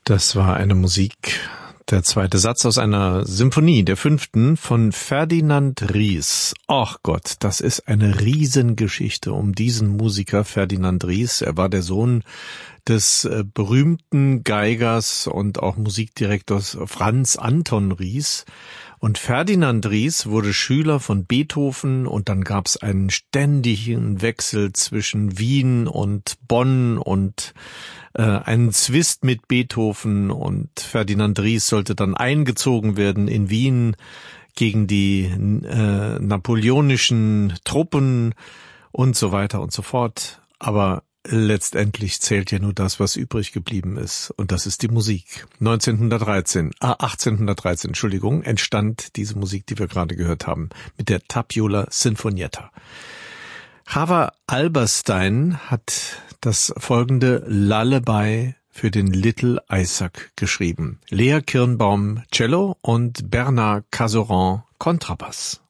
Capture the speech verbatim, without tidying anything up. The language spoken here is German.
Das war eine Musik, der zweite Satz aus einer Symphonie, der fünften, von Ferdinand Ries. Ach Gott, das ist eine Riesengeschichte um diesen Musiker Ferdinand Ries. Er war der Sohn des äh, berühmten Geigers und auch Musikdirektors Franz Anton Ries. Und Ferdinand Ries wurde Schüler von Beethoven und dann gab es einen ständigen Wechsel zwischen Wien und Bonn und äh, einen Zwist mit Beethoven, und Ferdinand Ries sollte dann eingezogen werden in Wien gegen die äh, napoleonischen Truppen und so weiter und so fort. Aber letztendlich zählt ja nur das, was übrig geblieben ist, und das ist die Musik. neunzehnhundertdreizehn, ah, achtzehnhundertdreizehn, Entschuldigung, entstand diese Musik, die wir gerade gehört haben, mit der Tapiola Sinfonietta. Chava Alberstein hat das folgende Lullaby für den Little Isaac geschrieben. Lea Kirnbaum Cello und Bernard Cazoran Kontrabass.